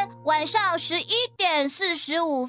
晚上11:45。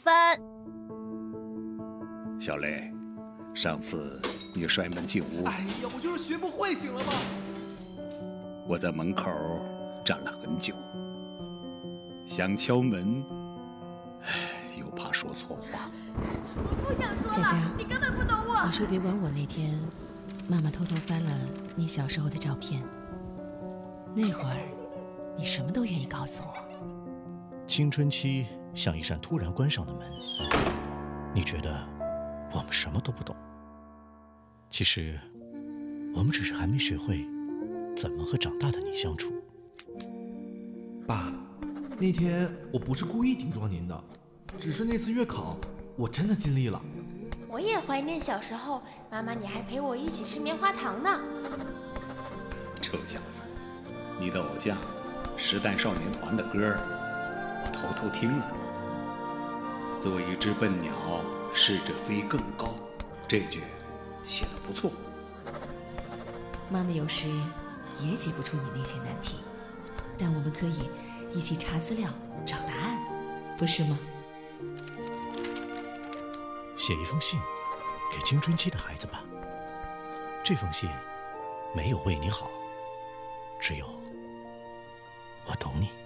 小雷，上次你摔门进屋， 哎呀，我就是学不会，行了吗？ 我在门口站了很久，想敲门，又怕说错话。 我不想说了， 佳佳， 你根本不懂我。 你说别管我那天，妈妈偷偷翻了你小时候的照片。那会儿，你什么都愿意告诉我。 青春期像一扇突然关上的门，你觉得我们什么都不懂。其实，我们只是还没学会怎么和长大的你相处。 爸，那天我不是故意顶撞您的，只是那次月考我真的尽力了。 我也怀念小时候，妈妈你还陪我一起吃棉花糖呢。 臭小子，你的偶像时代少年团的歌我偷偷听了。做一只笨鸟，试着飞更高，这句写得不错。 妈妈有时也解不出你那些难题，但我们可以一起查资料找答案，不是吗？ 写一封信给青春期的孩子吧。这封信没有为你好，只有我懂你。